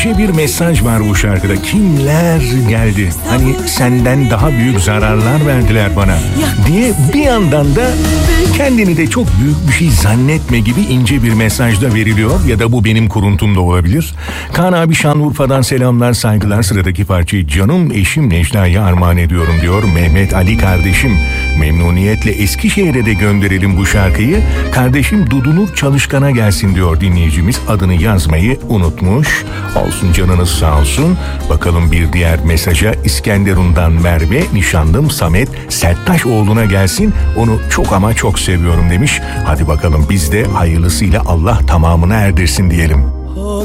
ince bir mesaj var bu şarkıda. Kimler geldi? Hani senden daha büyük zararlar verdiler bana diye bir yandan da kendini de çok büyük bir şey zannetme gibi ince bir mesaj da veriliyor. Ya da bu benim kuruntum da olabilir. Kaan abi Şanlıurfa'dan selamlar, saygılar. Sıradaki parçayı canım eşim Necla'ya armağan ediyorum diyor Mehmet Ali kardeşim. Memnuniyetle Eskişehir'e de gönderelim bu şarkıyı. Kardeşim Dudunur Çalışkan'a gelsin diyor dinleyicimiz. Adını yazmayı unutmuş. Olsun, canınız sağ olsun. Bakalım bir diğer mesaja. İskenderun'dan Merve, nişanlım Samet Serttaşoğlu'na gelsin. Onu çok ama çok seviyorum demiş. Hadi bakalım biz de hayırlısıyla Allah tamamına erdirsin diyelim.